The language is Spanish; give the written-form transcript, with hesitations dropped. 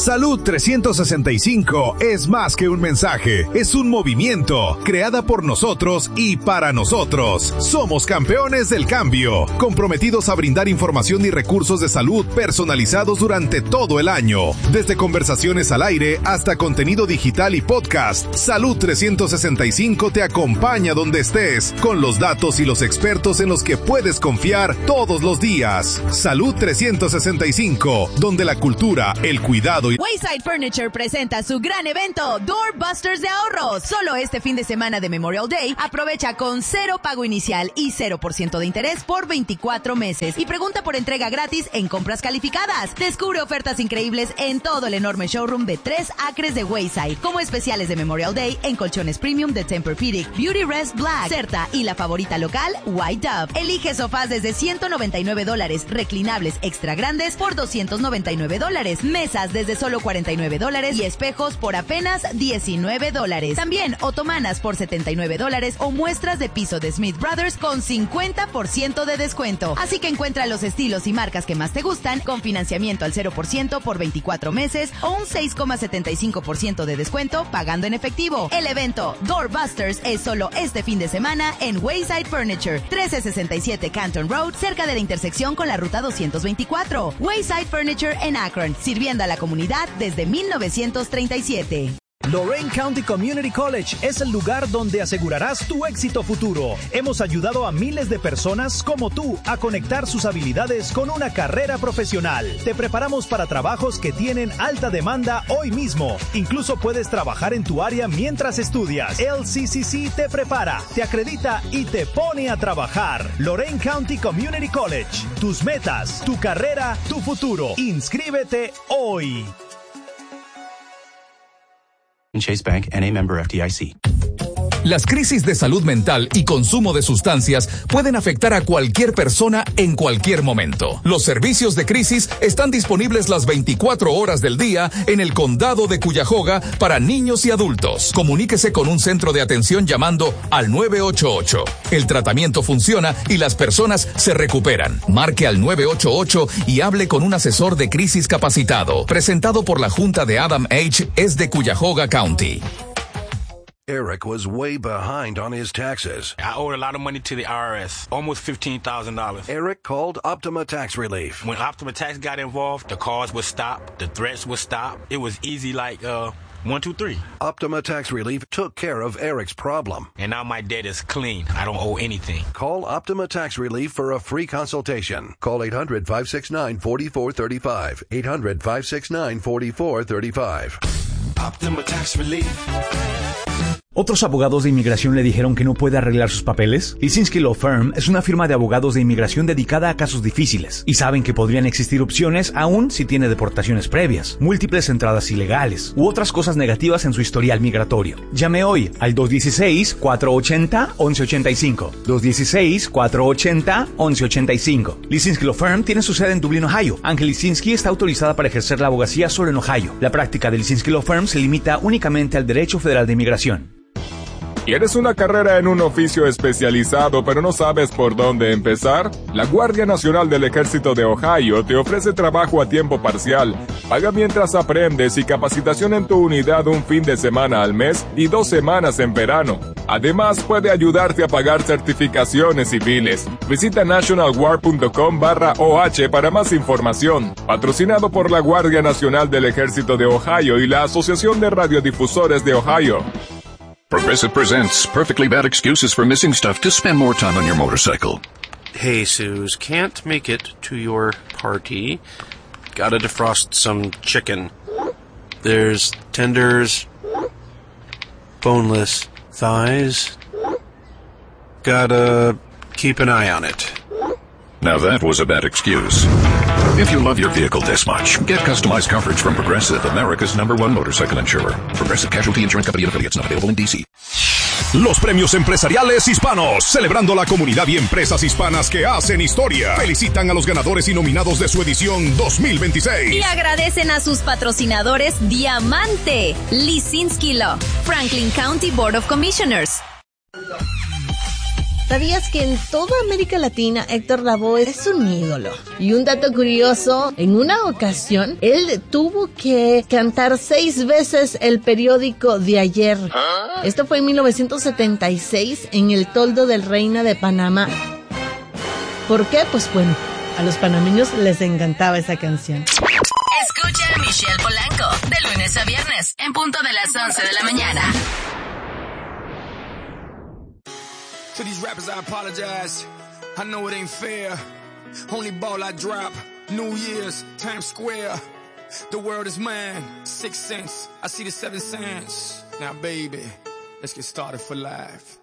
Salud 365 es más que un mensaje, es un movimiento, creada por nosotros y para nosotros. Somos campeones del cambio, comprometidos a brindar información y recursos de salud personalizados durante todo el año. Desde conversaciones al aire hasta contenido digital y podcast, Salud 365 te acompaña donde estés, con los datos y los expertos en los que puedes confiar todos los días. Salud 365, donde la cultura, el cuidado y... Wayside Furniture presenta su gran evento Doorbusters de ahorros. Solo este fin de semana de Memorial Day, aprovecha con 0 pago inicial y 0% de interés por 24 meses. Y pregunta por entrega gratis en compras calificadas. Descubre ofertas increíbles en todo el enorme showroom de 3 acres de Wayside, como especiales de Memorial Day en colchones premium de Tempur-Pedic, Beauty Rest Black, Certa y la favorita local, White Dove. Elige sofás desde $199, reclinables extra grandes por $299, mesas desde solo $49 y espejos por apenas $19. También otomanas por $79 o muestras de piso de Smith Brothers con 50% de descuento. Así que encuentra los estilos y marcas que más te gustan con financiamiento al 0% por 24 meses o un 6,75% de descuento pagando en efectivo. El evento Doorbusters es solo este fin de semana en Wayside Furniture, 1367 Canton Road, cerca de la intersección con la ruta 224. Wayside Furniture en Akron, sirviendo a la comunidad desde 1937. Lorain County Community College es el lugar donde asegurarás tu éxito futuro. Hemos ayudado a miles de personas como tú a conectar sus habilidades con una carrera profesional. Te preparamos para trabajos que tienen alta demanda hoy mismo. Incluso puedes trabajar en tu área mientras estudias. LCCC te prepara, te acredita y te pone a trabajar. Lorain County Community College. Tus metas, tu carrera, tu futuro. Inscríbete hoy. Chase Bank, N.A. member FDIC. Las crisis de salud mental y consumo de sustancias pueden afectar a cualquier persona en cualquier momento. Los servicios de crisis están disponibles las 24 horas del día en el condado de Cuyahoga para niños y adultos. Comuníquese con un centro de atención llamando al 988. El tratamiento funciona y las personas se recuperan. Marque al 988 y hable con un asesor de crisis capacitado. Presentado por la Junta de Adam H. es de Cuyahoga County. Eric was way behind on his taxes. I owed a lot of money to the IRS, almost $15,000. Eric called Optima Tax Relief. When Optima Tax got involved, the calls would stop, the threats would stop. It was easy like 1, 2, 3. Optima Tax Relief took care of Eric's problem. And now my debt is clean. I don't owe anything. Call Optima Tax Relief for a free consultation. Call 800-569-4435. 800-569-4435. Optima Tax Relief. ¿Otros abogados de inmigración le dijeron que no puede arreglar sus papeles? Lisinski Law Firm es una firma de abogados de inmigración dedicada a casos difíciles y saben que podrían existir opciones aún si tiene deportaciones previas, múltiples entradas ilegales u otras cosas negativas en su historial migratorio. Llame hoy al 216-480-1185. 216-480-1185. Lisinski Law Firm tiene su sede en Dublín, Ohio. Ángel Lisinski está autorizada para ejercer la abogacía solo en Ohio. La práctica de Lisinski Law Firm se limita únicamente al derecho federal de inmigración. ¿Quieres una carrera en un oficio especializado pero no sabes por dónde empezar? La Guardia Nacional del Ejército de Ohio te ofrece trabajo a tiempo parcial, paga mientras aprendes y capacitación en tu unidad un fin de semana al mes y 2 semanas en verano. Además, puede ayudarte a pagar certificaciones civiles. Visita nationalguard.com/OH para más información. Patrocinado por la Guardia Nacional del Ejército de Ohio y la Asociación de Radiodifusores de Ohio. Progressive presents perfectly bad excuses for missing stuff to spend more time on your motorcycle. Hey, Suze, can't make it to your party. Gotta defrost some chicken. There's tenders, boneless thighs. Gotta keep an eye on it. Now that was a bad excuse. If you love your vehicle this much, get customized coverage from Progressive, America's #1 motorcycle insurer. Progressive Casualty Insurance Company and affiliates, not available in D.C. Los premios empresariales hispanos, celebrando la comunidad y empresas hispanas que hacen historia. Felicitan a los ganadores y nominados de su edición 2026. Y agradecen a sus patrocinadores Diamante, Lisinski Law, Franklin County Board of Commissioners. ¿Sabías que en toda América Latina Héctor Lavoe es un ídolo? Y un dato curioso, en una ocasión, él tuvo que cantar 6 veces el periódico de ayer. Esto fue en 1976 en el toldo del Reina de Panamá. ¿Por qué? Pues bueno, a los panameños les encantaba esa canción. Escucha a Michelle Polanco de lunes a viernes en punto de las 11 de la mañana. To these rappers I apologize, I know it ain't fair. Only ball I drop, New Year's, Times Square. The world is mine, 6 cents, I see the 7 cents. Now baby, let's get started for life.